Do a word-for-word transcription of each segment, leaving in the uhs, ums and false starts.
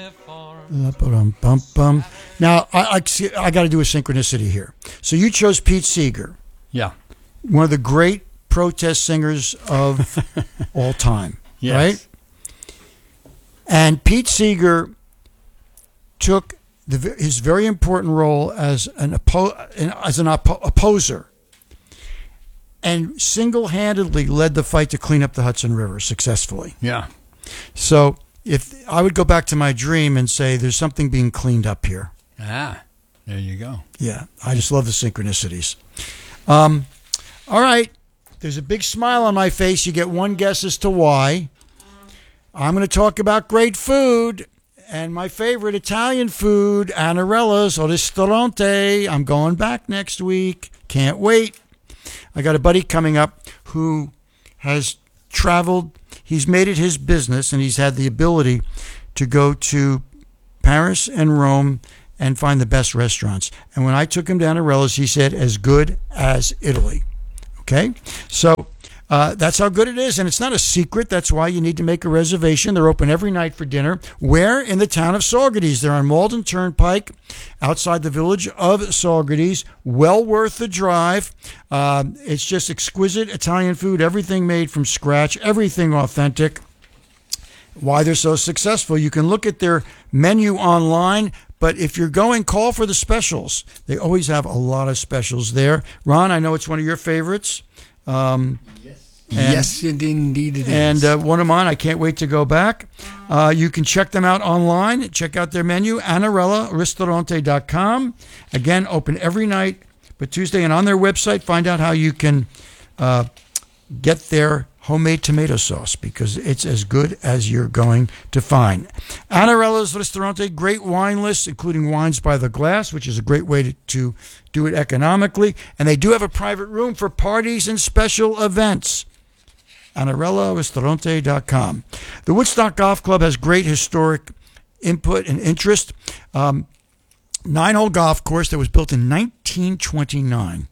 Now, I, I, see- I got to do a synchronicity here. So you chose Pete Seeger, Yeah. one of the great protest singers of all time, Yes. right? And Pete Seeger took the, his very important role as an oppo- as an oppo- opposer and single-handedly led the fight to clean up the Hudson River successfully. Yeah. So if I would go back to my dream and say there's something being cleaned up here. Ah, there you go. Yeah, I just love the synchronicities. Um, all right, there's a big smile on my face. You get one guess as to why. I'm going to talk about great food and my favorite Italian food, Anarella's o Ristorante. I'm going back next week. Can't wait. I got a buddy coming up who has traveled. He's made it his business, and he's had the ability to go to Paris and Rome and find the best restaurants. And when I took him to Anarella's, he said, as good as Italy. Okay? So uh, that's how good it is. And it's not a secret. That's why you need to make a reservation. They're open every night for dinner. Where? In the town of Saugerties. They're on Malden Turnpike, outside the village of Saugerties. Well worth the drive. Uh, it's just exquisite Italian food. Everything made from scratch. Everything authentic. Why they're so successful. You can look at their menu online, but if you're going, call for the specials. They always have a lot of specials there. Ron, I know it's one of your favorites. Um, Yes. And- yes, it indeed it is. and uh, one of mine, I can't wait to go back. Uh, you can check them out online. Check out their menu, Anarella Ristorante dot com. Again, open every night but Tuesday. And on their website, find out how you can uh, get their homemade tomato sauce, because it's as good as you're going to find. Anarella's Ristorante, great wine list, including wines by the glass, which is a great way to, to do it economically. And they do have a private room for parties and special events. Anarella Ristorante dot com. The Woodstock Golf Club has great historic input and interest. Um, nine-hole golf course that was built in nineteen twenty-nine.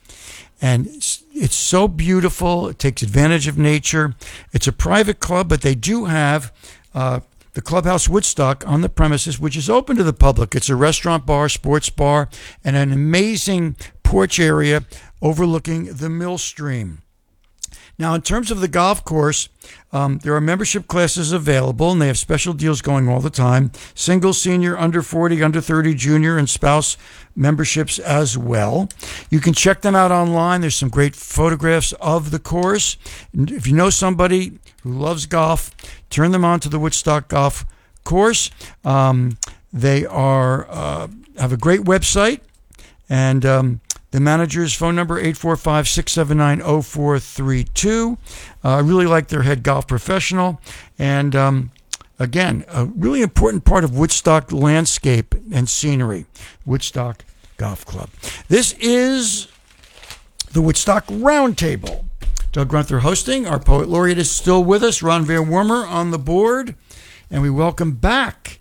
And it's, it's so beautiful. It takes advantage of nature. It's a private club, but they do have uh, the Clubhouse Woodstock on the premises, which is open to the public. It's a restaurant, bar, sports bar, and an amazing porch area overlooking the Mill Stream. Now, in terms of the golf course, um, there are membership classes available, and they have special deals going all the time. Single, senior, under forty, under thirty, junior, and spouse memberships as well. You can check them out online. There's some great photographs of the course. And if you know somebody who loves golf, turn them on to the Woodstock Golf Course. Um, they are uh, have a great website, and um, the manager's phone number, eight four five, six seven nine, zero four three two. Uh, I really like their head golf professional. And um, again, a really important part of Woodstock landscape and scenery, Woodstock Golf Club. This is the Woodstock Roundtable. Doug Grunther hosting. Our poet laureate is still with us, Ron Van Wormer on the board. And we welcome back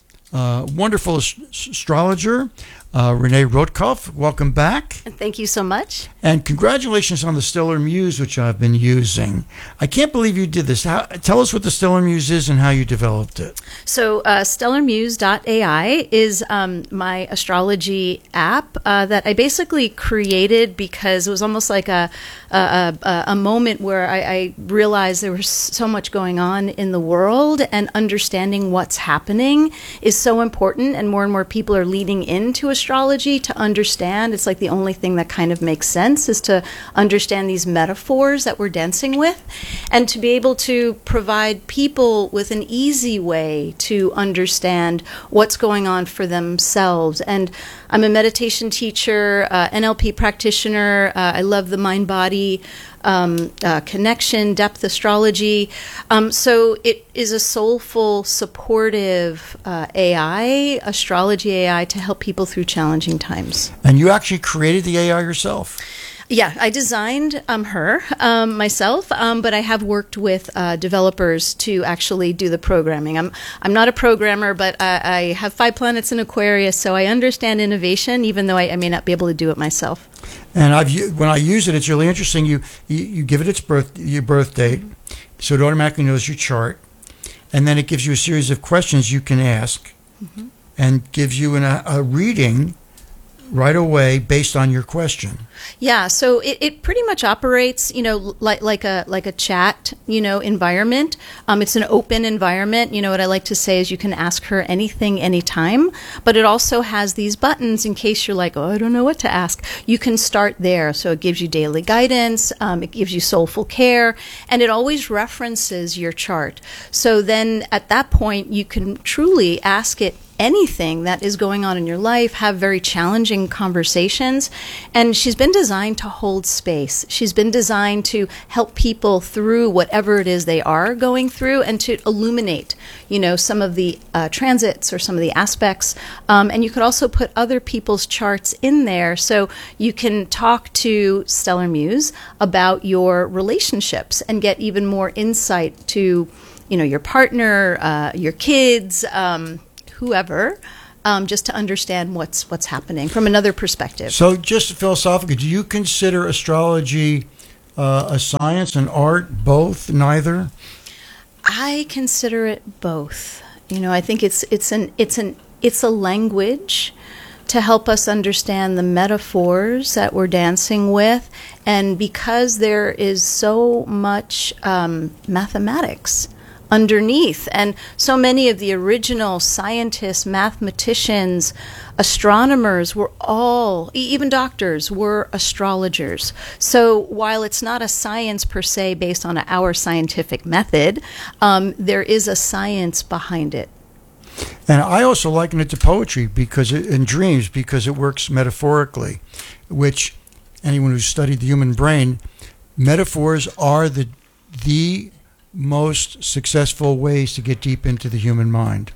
uh, wonderful ast- astrologer, Uh, Renee Rotkopf, welcome back. Thank you so much. And congratulations on the Stellar Muse, which I've been using. I can't believe you did this. How, tell us what the Stellar Muse is and how you developed it. So uh, stellar muse dot A I is um, my astrology app uh, that I basically created because it was almost like a a, a, a moment where I, I realized there was so much going on in the world, and understanding what's happening is so important, and more and more people are leading into astrology to understand. It's like the only thing that kind of makes sense is to understand these metaphors that we're dancing with, and to be able to provide people with an easy way to understand what's going on for themselves. And I'm a meditation teacher, uh, N L P practitioner. Uh, I love the mind-body um, uh, connection, depth astrology. Um, so it is a soulful, supportive uh, A I, astrology A I, to help people through challenging times. And you actually created the A I yourself. Yeah, I designed um, her um, myself, um, but I have worked with uh, developers to actually do the programming. I'm I'm not a programmer, but I, I have five planets in Aquarius, so I understand innovation, even though I, I may not be able to do it myself. And I've u- when I use it, it's really interesting. You you, you give it its birth your birth date, so it automatically knows your chart, and then it gives you a series of questions you can ask, mm-hmm. and gives you an, a, a reading right away based on your question. Yeah, so it, it pretty much operates, you know, like like a like a chat, you know, environment. Um, it's an open environment. You know, what I like to say is you can ask her anything, anytime. But it also has these buttons in case you're like, oh, I don't know what to ask. You can start there. So it gives you daily guidance. Um, it gives you soulful care, and it always references your chart. So then at that point, you can truly ask it anything that is going on in your life, have very challenging conversations. And she's been designed to hold space. She's been designed to help people through whatever it is they are going through and to illuminate, you know, some of the uh, transits or some of the aspects. Um, and you could also put other people's charts in there. So you can talk to Stellar Muse about your relationships and get even more insight to, you know, your partner, uh, your kids, um, whoever, um, just to understand what's what's happening from another perspective. So just philosophically, do you consider astrology uh, a science, an art, both, neither? I consider it both. You know, I think it's it's an it's an it's a language to help us understand the metaphors that we're dancing with, and because there is so much um, mathematics underneath. And so many of the original scientists, mathematicians, astronomers were all, even doctors, were astrologers. So while it's not a science per se based on our scientific method, um, there is a science behind it. And I also liken it to poetry because it, in dreams because it works metaphorically, which anyone who's studied the human brain, metaphors are the the most successful ways to get deep into the human mind.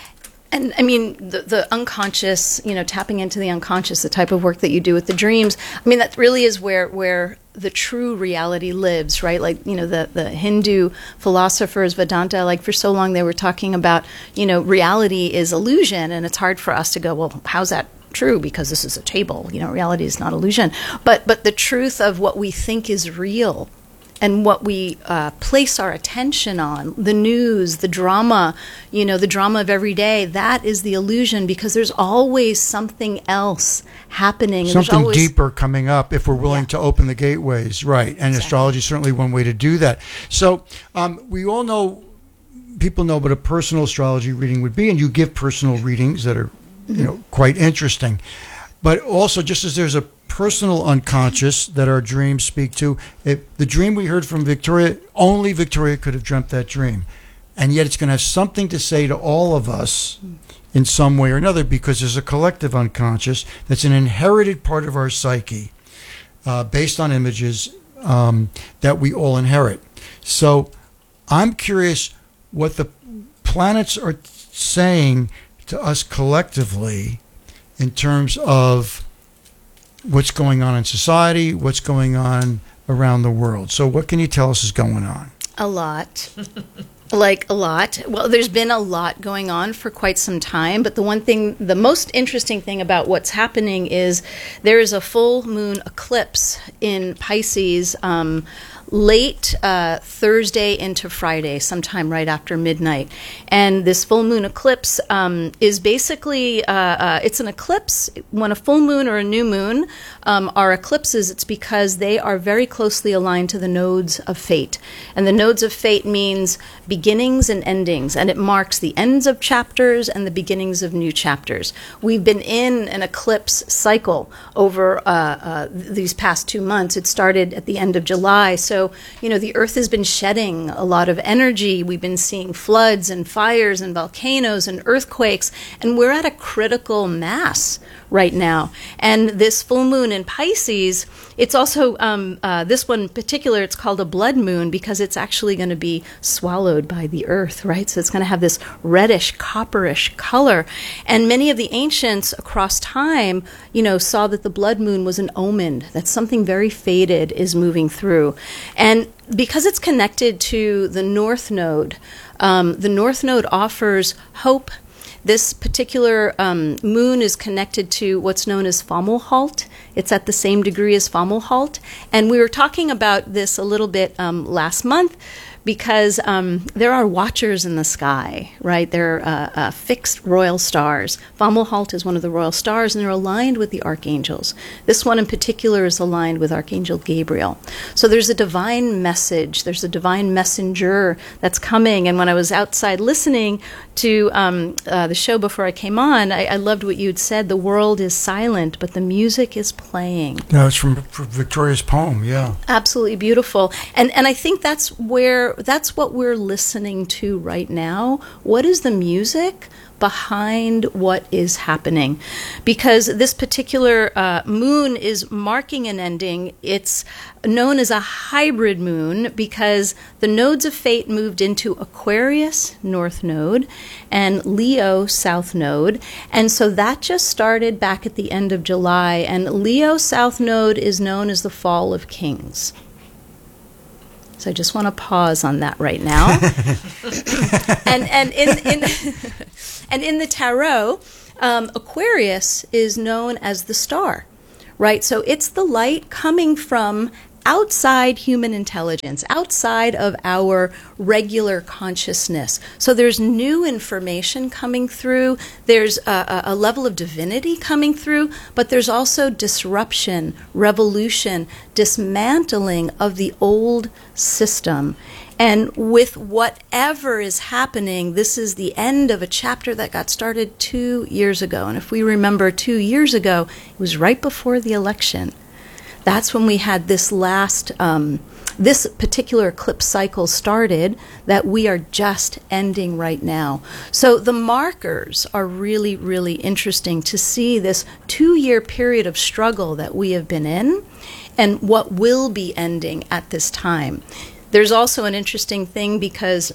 And I mean, the, the unconscious, you know, tapping into the unconscious, the type of work that you do with the dreams, I mean, that really is where, where the true reality lives, right? Like, you know, the, the Hindu philosophers, Vedanta, like for so long they were talking about, you know, reality is illusion. And it's hard for us to go, well, how's that true? Because this is a table, you know, reality is not illusion. But, but the truth of what we think is real and what we uh, place our attention on, the news, the drama, you know, the drama of every day, that is the illusion because there's always something else happening. And something always deeper coming up if we're willing yeah. to open the gateways, right. And exactly. Astrology is certainly one way to do that. So um, we all know, people know what a personal astrology reading would be, and you give personal readings that are, you know, quite interesting. But also, just as there's a personal unconscious that our dreams speak to, if the dream we heard from Victoria, only Victoria could have dreamt that dream. And yet it's going to have something to say to all of us in some way or another because there's a collective unconscious that's an inherited part of our psyche uh, based on images um, that we all inherit. So I'm curious what the planets are saying to us collectively in terms of what's going on in society, what's going on around the world. So what can you tell us is going on? A lot. Like a lot. Well, there's been a lot going on for quite some time, but the one thing, the most interesting thing about what's happening is there is a full moon eclipse in Pisces um, late uh, Thursday into Friday, sometime right after midnight. And this full moon eclipse um, is basically, uh, uh, it's an eclipse. When a full moon or a new moon um, are eclipses, it's because they are very closely aligned to the nodes of fate. And the nodes of fate means beginnings and endings, and it marks the ends of chapters and the beginnings of new chapters. We've been in an eclipse cycle over uh, uh, these past two months. It started at the end of July, so So, you know, the Earth has been shedding a lot of energy. We've been seeing floods and fires and volcanoes and earthquakes, and we're at a critical mass right now. And this full moon in Pisces, it's also, um, uh, this one in particular, it's called a blood moon because it's actually going to be swallowed by the Earth, right? So it's going to have this reddish, copperish color. And many of the ancients across time, you know, saw that the blood moon was an omen, that something very fated is moving through. And because it's connected to the North Node, um, the North Node offers hope. This particular um, moon is connected to what's known as Fomalhaut. It's at the same degree as Fomalhaut. And we were talking about this a little bit um, last month because um, there are watchers in the sky, right? They're uh, uh, fixed royal stars. Fomalhaut is one of the royal stars, and they're aligned with the archangels. This one in particular is aligned with Archangel Gabriel. So there's a divine message, there's a divine messenger that's coming. And when I was outside listening to um, uh, the show before I came on, I, I loved what you'd said. The world is silent, but the music is playing. No, it's from, from Victoria's poem, yeah. Absolutely beautiful. And and I think that's where that's what we're listening to right now. What is the music behind what is happening? Because this particular uh, moon is marking an ending. It's known as a hybrid moon because the nodes of fate moved into Aquarius, North Node, and Leo, South Node. And so that just started back at the end of July. And Leo, South Node is known as the fall of kings. So I just want to pause on that right now. and and in, in and in the tarot, um, Aquarius is known as the star, right? So it's the light coming from outside human intelligence, outside of our regular consciousness. So there's new information coming through, there's a, a level of divinity coming through, but there's also disruption, revolution, dismantling of the old system. And with whatever is happening, this is the end of a chapter that got started two years ago. And if we remember two years ago, it was right before the election. That's when we had this last, um, this particular eclipse cycle started that we are just ending right now. So the markers are really, really interesting to see this two-year period of struggle that we have been in and what will be ending at this time. There's also an interesting thing because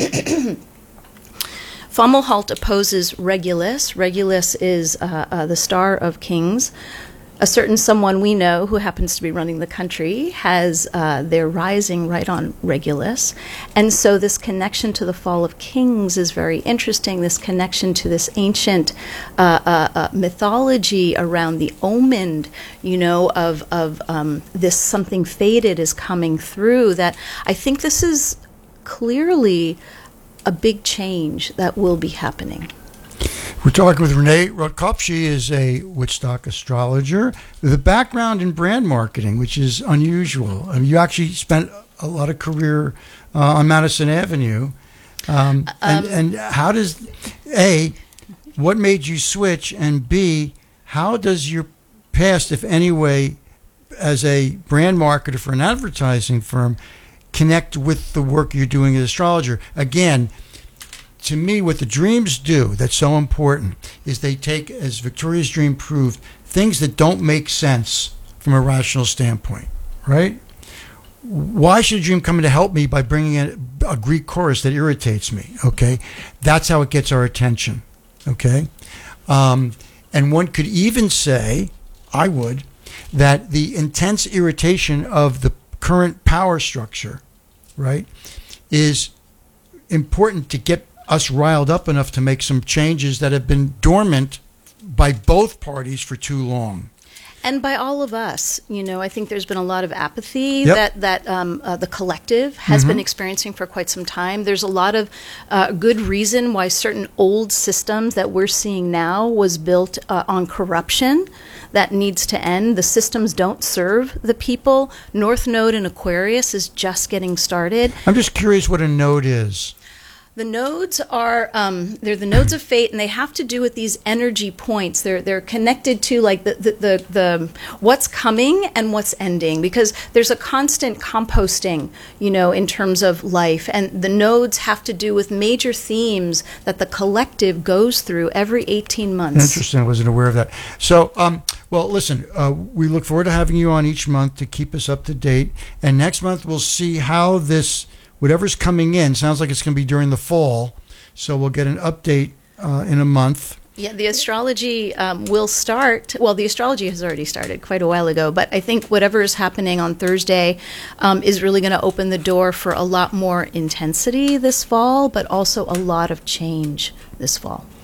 Fomalhaut opposes Regulus. Regulus is uh, uh, the star of kings. A certain someone we know who happens to be running the country has uh, their rising right on Regulus. And so this connection to the fall of kings is very interesting, this connection to this ancient uh, uh, uh, mythology around the omen, you know, of, of um, this something fated is coming through, that I think this is clearly a big change that will be happening. We're talking with Renee Rotkopf. She is a Woodstock astrologer with a background in brand marketing, which is unusual. I mean, you actually spent a lot of career uh, on Madison Avenue. Um, and, Um, and how does, A, what made you switch? And B, how does your past, if any way, as a brand marketer for an advertising firm, connect with the work you're doing as an astrologer? Again, to me, what the dreams do that's so important is they take, as Victoria's dream proved, things that don't make sense from a rational standpoint, right? Why should a dream come in to help me by bringing in a Greek chorus that irritates me, okay? That's how it gets our attention, okay? Um, and one could even say, I would, that the intense irritation of the current power structure, right, is important to get us riled up enough to make some changes that have been dormant by both parties for too long. And by all of us, you know, I think there's been a lot of apathy Yep. that that um, uh, the collective has Mhm. been experiencing for quite some time. There's a lot of uh, good reason why certain old systems that we're seeing now was built uh, on corruption that needs to end. The systems don't serve the people. North Node in Aquarius is just getting started. I'm just curious what a node is. The nodes are um, they're the nodes of fate, and they have to do with these energy points. They're they're connected to like the the, the the what's coming and what's ending, because there's a constant composting, you know, in terms of life, and the nodes have to do with major themes that the collective goes through every eighteen months. Interesting. I wasn't aware of that. So, um, well, listen, uh, we look forward to having you on each month to keep us up to date. And next month we'll see how this, whatever's coming in, sounds like it's going to be during the fall. So we'll get an update uh, in a month. Yeah, the astrology um, will start. Well, the astrology has already started quite a while ago, but I think whatever is happening on Thursday um, is really going to open the door for a lot more intensity this fall, but also a lot of change this fall.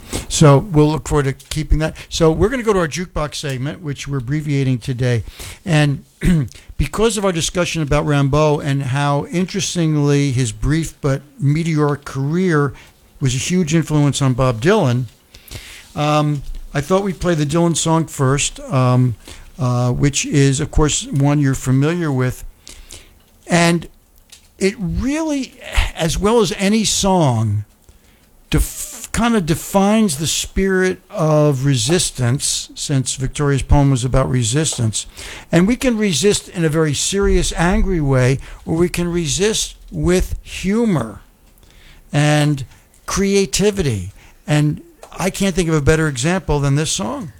So we'll look forward to keeping that. So we're going to go to our jukebox segment, which we're abbreviating today. And because of our discussion about Rimbaud and how, interestingly, his brief but meteoric career was a huge influence on Bob Dylan, um, I thought we'd play the Dylan song first, um, uh, which is, of course, one you're familiar with. And it really, as well as any song, def- kind of defines the spirit of resistance, since Victoria's poem was about resistance. And we can resist in a very serious, angry way, or we can resist with humor and creativity. And I can't think of a better example than this song.